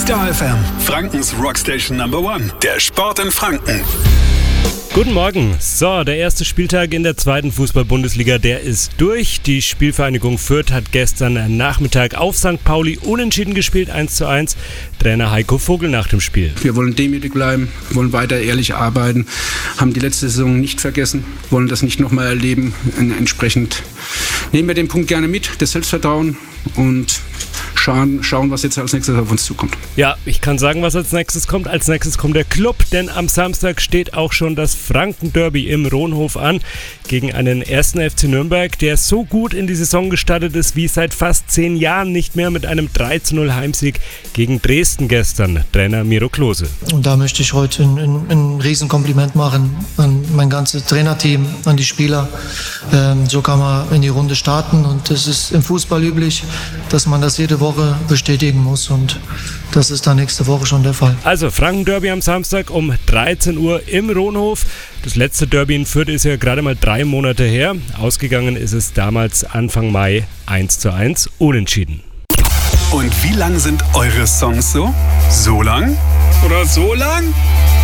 Star FM, Frankens Rockstation Number One. Der Sport in Franken. Guten Morgen. So, der erste Spieltag in der zweiten Fußball-Bundesliga, der ist durch. Die Spielvereinigung Fürth hat gestern Nachmittag auf St. Pauli unentschieden gespielt, 1:1. Trainer Heiko Vogel nach dem Spiel. Wir wollen demütig bleiben, wollen weiter ehrlich arbeiten, haben die letzte Saison nicht vergessen, wollen das nicht nochmal erleben. Entsprechend nehmen wir den Punkt gerne mit, das Selbstvertrauen, und schauen, was jetzt als nächstes auf uns zukommt. Ja, ich kann sagen, was als nächstes kommt. Als nächstes kommt der Club, denn am Samstag steht auch schon das Franken-Derby im Ronhof an gegen einen 1. FC Nürnberg, der so gut in die Saison gestartet ist wie seit fast 10 Jahren nicht mehr, mit einem 3:0 Heimsieg gegen Dresden gestern. Trainer Miro Klose. Und da möchte ich heute ein Riesenkompliment machen an mein ganzes Trainerteam, an die Spieler. So kann man in die Runde starten, und es ist im Fußball üblich, dass man das jede Woche bestätigen muss, und das ist dann nächste Woche schon der Fall. Also Franken-Derby am Samstag um 13 Uhr im Ronhof. Das letzte Derby in Fürth ist ja gerade mal 3 Monate her. Ausgegangen ist es damals Anfang Mai 1:1 unentschieden. Und wie lang sind eure Songs so? So lang? Oder so lang?